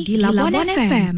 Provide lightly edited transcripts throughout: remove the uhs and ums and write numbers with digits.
di Labuan FM.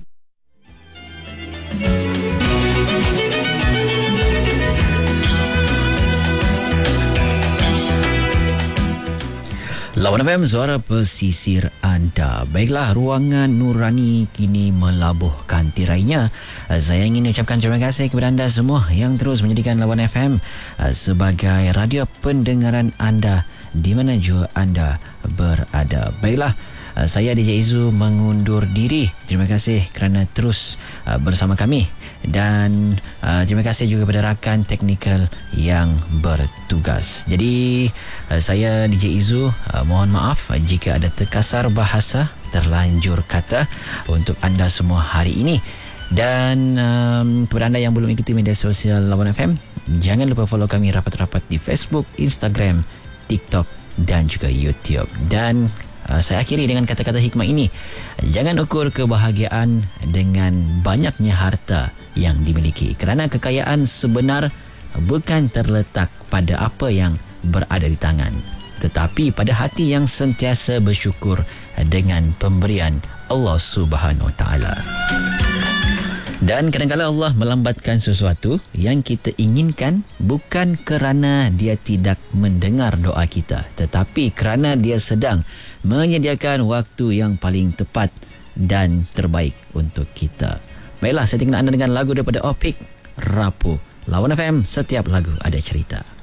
Lawan FM, suara pesisir anda. Baiklah, ruangan Nurani kini melabuhkan tirainya. Saya ingin ucapkan terima kasih kepada anda semua yang terus menjadikan Lawan FM sebagai radio pendengaran anda di mana jua anda berada. Baiklah, saya DJ Izu mengundur diri. Terima kasih kerana terus bersama kami dan terima kasih juga kepada rakan teknikal yang bertugas. Jadi saya DJ Izu mohon maaf jika ada terkasar bahasa, terlanjur kata untuk anda semua hari ini. Dan kepada anda yang belum ikuti media sosial Lawan FM, jangan lupa follow kami rapat-rapat di Facebook, Instagram, TikTok dan juga YouTube. Dan saya akhiri dengan kata-kata hikmah ini. Jangan ukur kebahagiaan dengan banyaknya harta yang dimiliki, kerana kekayaan sebenar bukan terletak pada apa yang berada di tangan, tetapi pada hati yang sentiasa bersyukur dengan pemberian Allah Subhanahu Wa Taala. Dan kadang-kadang Allah melambatkan sesuatu yang kita inginkan bukan kerana dia tidak mendengar doa kita, tetapi kerana dia sedang menyediakan waktu yang paling tepat dan terbaik untuk kita. Baiklah, saya tinggal anda dengan lagu daripada Opik, Rapuh. Lawan FM, setiap lagu ada cerita.